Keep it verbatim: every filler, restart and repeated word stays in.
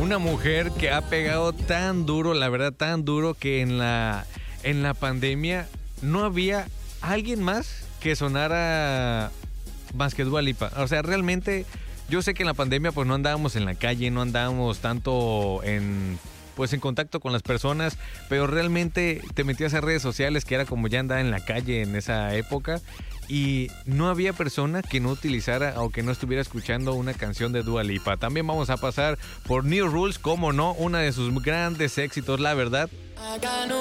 Una mujer que ha pegado tan duro, la verdad, tan duro que en la, en la pandemia no había alguien más que sonara más que Dua Lipa. O sea, realmente yo sé que en la pandemia pues no andábamos en la calle, no andábamos tanto en pues en contacto con las personas, pero realmente te metías a redes sociales, que era como ya andar en la calle en esa época, y no había persona que no utilizara o que no estuviera escuchando una canción de Dua Lipa. También vamos a pasar por New Rules, como no, una de sus grandes éxitos, la verdad.